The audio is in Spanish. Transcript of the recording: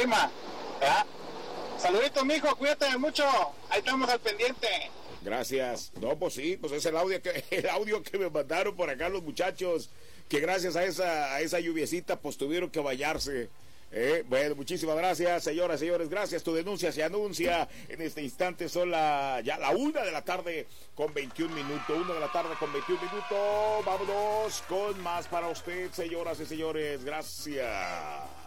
encima. ¿Verdad? Saluditos, mijo, cuídate mucho. Ahí estamos al pendiente. Gracias. No, pues sí, pues es el audio que me mandaron por acá los muchachos, que gracias a esa lluviecita pues tuvieron que bañarse. Bueno, muchísimas gracias, señoras y señores. Gracias, tu denuncia se anuncia. En este instante son ya la 1 de la tarde con 21 minutos. 1 de la tarde con 21 minutos. Vámonos con más para usted, señoras y señores. Gracias.